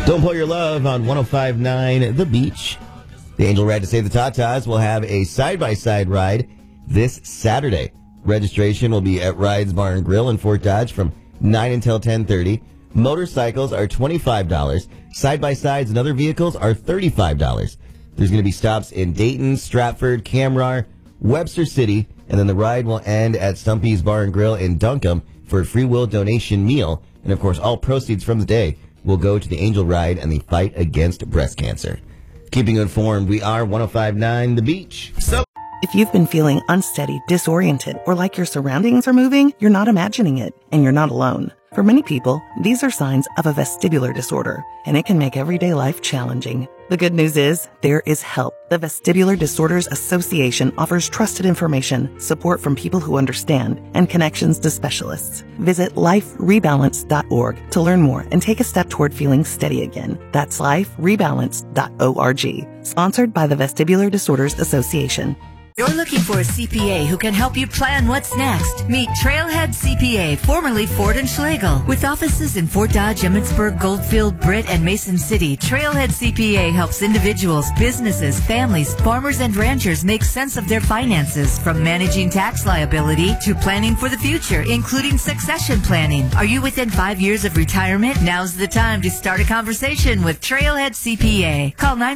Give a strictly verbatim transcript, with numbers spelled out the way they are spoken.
Don't Pull Your Love on one oh five point nine The Beach. The Angel Ride to Save the Tatas will have a side-by-side ride this Saturday. Registration will be at Rides Bar and Grill in Fort Dodge from nine until ten thirty. Motorcycles are twenty-five dollars. Side-by-sides and other vehicles are thirty-five dollars. There's going to be stops in Dayton, Stratford, Camrar, Webster City, and then the ride will end at Stumpy's Bar and Grill in Duncombe for a free will donation meal. And, of course, all proceeds from the day will go to the Angel Ride and the fight against breast cancer. Keeping you informed, we are one oh five point nine The Beach. So, if you've been feeling unsteady, disoriented, or like your surroundings are moving, you're not imagining it, and you're not alone. For many people, these are signs of a vestibular disorder, and it can make everyday life challenging. The good news is, there is help. The Vestibular Disorders Association offers trusted information, support from people who understand, and connections to specialists. Visit life rebalance dot org to learn more and take a step toward feeling steady again. That's life rebalance dot org. Sponsored by the Vestibular Disorders Association. You're looking for a C P A who can help you plan what's next. Meet Trailhead C P A, formerly Ford and Schlegel. With offices in Fort Dodge, Emmitsburg, Goldfield, Britt, and Mason City, Trailhead C P A helps individuals, businesses, families, farmers, and ranchers make sense of their finances, from managing tax liability to planning for the future, including succession planning. Are you within five years of retirement? Now's the time to start a conversation with Trailhead C P A. Call nine